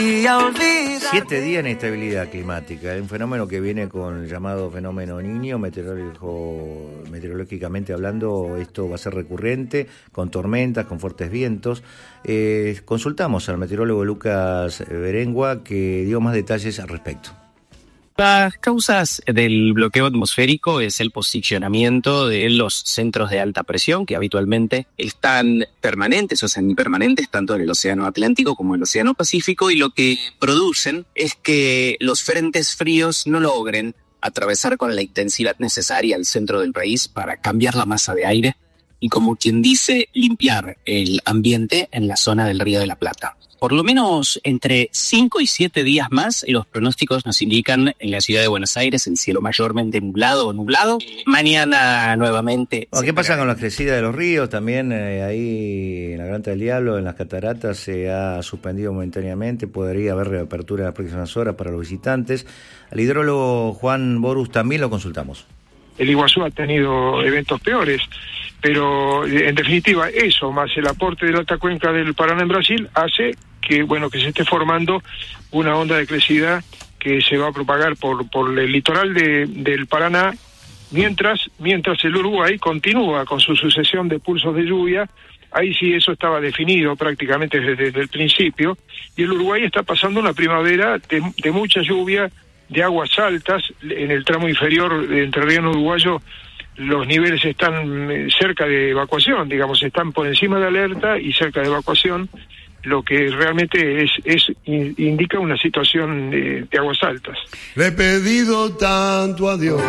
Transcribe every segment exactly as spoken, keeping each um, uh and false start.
Siete días de inestabilidad climática, un fenómeno que viene con el llamado fenómeno Niño, meteorológico, meteorológicamente hablando, esto va a ser recurrente, con tormentas, con fuertes vientos. Eh, consultamos al meteorólogo Lucas Berengua, que dio más detalles al respecto. Las causas del bloqueo atmosférico es el posicionamiento de los centros de alta presión, que habitualmente están permanentes o semipermanentes tanto en el Océano Atlántico como en el Océano Pacífico, y lo que producen es que los frentes fríos no logren atravesar con la intensidad necesaria el centro del país para cambiar la masa de aire y, como quien dice, limpiar el ambiente en la zona del Río de la Plata. Por lo menos entre cinco y siete días más, los pronósticos nos indican en la ciudad de Buenos Aires el cielo mayormente nublado o nublado. Mañana nuevamente... Bueno, ¿qué pasa con la crecida de los ríos? También eh, ahí en la Garganta del Diablo, en las cataratas, se ha suspendido momentáneamente. Podría haber reapertura en las próximas horas para los visitantes. Al hidrólogo Juan Borus también lo consultamos. El Iguazú ha tenido eventos peores, pero en definitiva eso, más el aporte de la alta cuenca del Paraná en Brasil, hace que bueno que se esté formando una onda de crecida que se va a propagar por por el litoral de, del Paraná, mientras mientras el Uruguay continúa con su sucesión de pulsos de lluvia. Ahí sí eso estaba definido prácticamente desde, desde el principio, y el Uruguay está pasando una primavera de, de mucha lluvia, de aguas altas. En el tramo inferior de Entrerriano Uruguayo los niveles están cerca de evacuación, digamos, están por encima de alerta y cerca de evacuación, lo que realmente es, es indica una situación de, de aguas altas. Le he pedido tanto a Dios.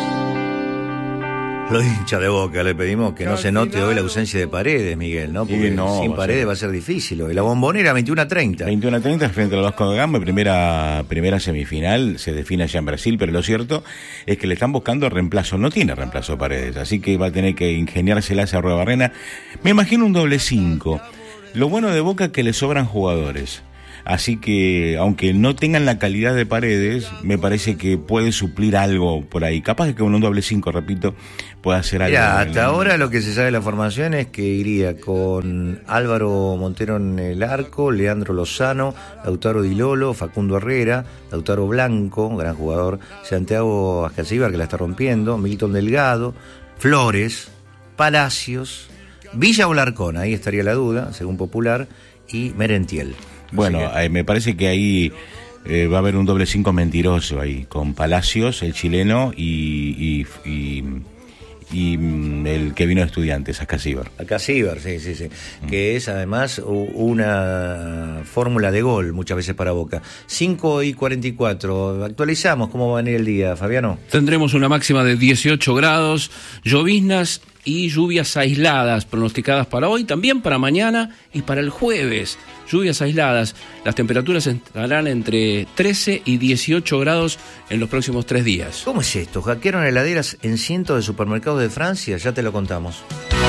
Los hinchas de Boca le pedimos que no se note hoy la ausencia de Paredes, Miguel, ¿no? Porque no, sin Paredes va a ser difícil hoy. La Bombonera veintiuno a treinta. veintiuno a treinta frente a los Vasco da Gama, primera, primera semifinal, se define allá en Brasil, pero lo cierto es que le están buscando reemplazo. No tiene reemplazo Paredes, así que va a tener que ingeniársela a Arruabarrena. Me imagino un doble cinco. Lo bueno de Boca es que le sobran jugadores. Así que, aunque no tengan la calidad de Paredes, me parece que puede suplir algo por ahí. Capaz de que con un doble cinco, repito, pueda hacer algo. Mira, hasta ahora lo que se sabe de la formación es que iría con Álvaro Montero en el arco, Leandro Lozano, Lautaro Di Lolo, Facundo Herrera, Lautaro Blanco, gran jugador, Santiago Ascacíbar, que la está rompiendo, Milton Delgado, Flores, Palacios, Villa o Larcón, ahí estaría la duda, según Popular, y Merentiel. Bueno, que... eh, me parece que ahí eh, va a haber un doble cinco mentiroso ahí, con Palacios, el chileno, y, y, y, y el que vino de Estudiantes, Ascacíbar. Ascacíbar, sí, sí, sí. Mm. Que es además una fórmula de gol muchas veces para Boca. cinco y cuarenta y cuatro, actualizamos cómo va a venir el día, Fabiano. Tendremos una máxima de dieciocho grados, lloviznas y lluvias aisladas pronosticadas para hoy, también para mañana y para el jueves. Lluvias aisladas. Las temperaturas estarán entre trece y dieciocho grados en los próximos tres días. ¿Cómo es esto? Hackearon heladeras en cientos de supermercados de Francia, ya te lo contamos.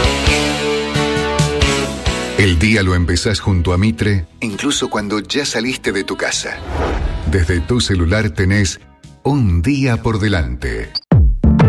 El día lo empezás junto a Mitre, incluso cuando ya saliste de tu casa. Desde tu celular tenés Un Día por Delante.